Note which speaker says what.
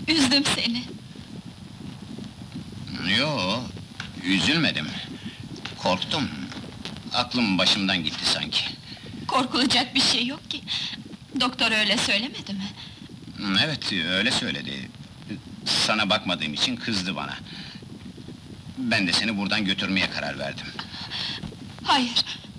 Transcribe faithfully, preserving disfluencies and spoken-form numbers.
Speaker 1: Üzdüm seni.
Speaker 2: Yo, üzülmedim. Korktum. Aklım başımdan gitti sanki.
Speaker 1: Korkulacak bir şey yok ki. Doktor öyle söylemedi mi?
Speaker 2: Evet, öyle söyledi. Sana bakmadığım için kızdı bana. Ben de seni buradan götürmeye karar verdim.
Speaker 1: Hayır,